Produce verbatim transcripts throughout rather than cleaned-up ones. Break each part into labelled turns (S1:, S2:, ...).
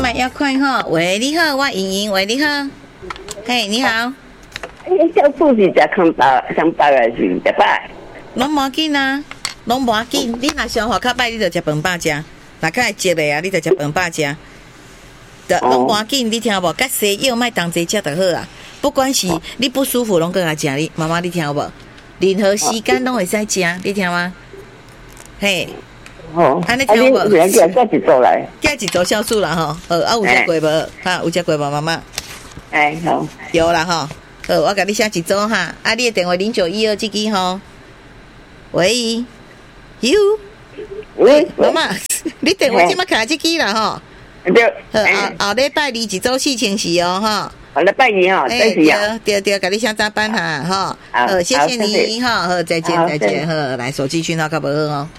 S1: 快要快哈！喂，你好，我莹莹，喂，你好，嘿，你好。
S2: 哎，小肚是食康包，上包还是食饱？
S1: 拢无要紧啊，拢无要紧。你若消化较歹，你就食饭饱食；若较会积的啊，你就食饭饱食。的拢无要紧，你听无？甲西药莫同齐食就好啊。不管是你不舒服，拢搁来食。你妈妈，你听无？任何时间拢会使食，你听吗？嘿。
S2: 哦，
S1: 安尼听无？
S2: 寄寄一组来，
S1: 寄一组酵素啦吼。呃，啊有食过无？哈，有食过无？妈妈？
S2: 哎，好，
S1: 有啦吼。好，我甲你写一组哈。啊，你的电话零九一二这支吼。喂，有。喂，妈妈，你电话即马卡这支啦吼。
S2: 对。
S1: 好，后后礼拜二一周四清时哦哈。
S2: 好，礼拜二哈，
S1: 哎，对对对，甲你先加班哈哈。好，谢谢你哈。好，再见再见。好，来手机讯号较无好哦。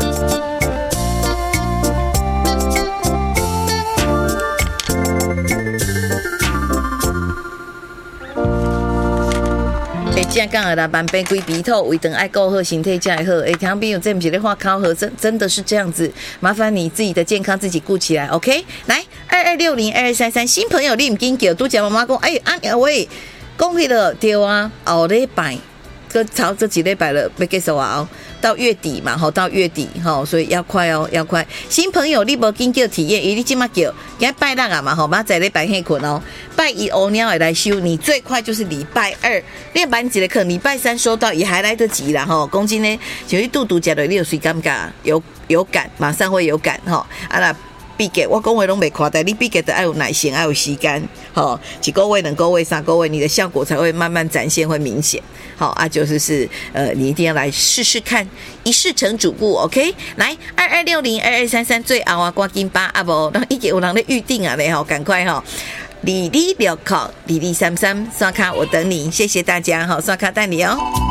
S1: 正讲的啦，万病归鼻头，胃肠爱顾好，身体才会好。哎，听朋友，这不是咧画考核，真真的是这样子。麻烦你自己的健康自己顾起来 ，OK？ 来，二二六零二二三三，新朋友你唔紧叫，拄只妈妈讲，哎，啊喂，讲迄个对啊，后礼拜。个朝这几礼拜了，要结束啊！到月底嘛，吼，到月底吼，所以要快哦，要快。新朋友你无紧叫体验，伊你即马叫，今拜六啊嘛，吼，明仔礼拜黑困哦，拜一乌鸟会来收，你最快就是礼拜二练班级的课，礼拜三收到也还来得及啦，吼。公斤呢，就去肚肚食了，你有谁感觉有有感，马上会有感，吼，啊啦。毕业我讲话拢袂夸大，你毕业的要有耐心，要有时间，好，一个月、两个月、三个月，你的效果才会慢慢展现，会明显。好啊，就是是呃，你一定要来试试看，一试成主顾 ，OK？ 来二二六零二二三三最后啊，赶紧把啊无，那已经有人咧预定啊咧吼，赶快吼，李李六考李李三三刷卡，我等你，谢谢大家，好，刷卡带你哦。